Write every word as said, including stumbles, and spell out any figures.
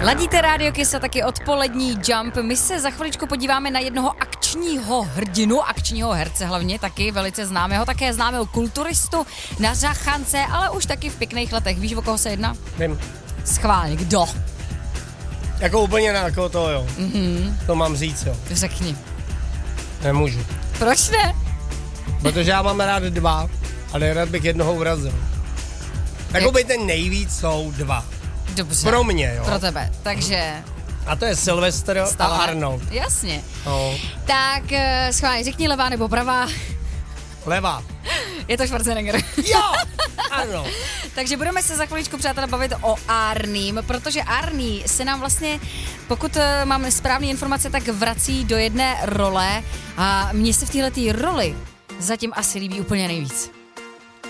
Ladíte Rádio Kiss a taky odpolední Jump. My se za chviličku podíváme na jednoho akčního hrdinu, akčního herce hlavně, taky velice známého, také známého kulturistu na řachance, ale už taky v pěkných letech. Víš, o koho se jedná? Vím. Schválně, kdo? Jako úplně na jako to, jo. Mhm. To mám říct, jo. Řekni. Nemůžu. Proč ne? Protože já mám rád dva, ale rád bych jednoho urazil. Jakoby ten nejvíc jsou dva. Dobře. Pro mě, jo. Pro tebe. Takže... A to je Sylvester Stalo. a Arnold. Jasně. No. Tak schválně, řekni levá nebo pravá. Levá. Je to Schwarzenegger. Jo, ano. Takže budeme se za chviličku, přátelé, bavit o Arním, protože Arný se nám vlastně, pokud mám správné informace, tak vrací do jedné role a mně se v této roli zatím asi líbí úplně nejvíc.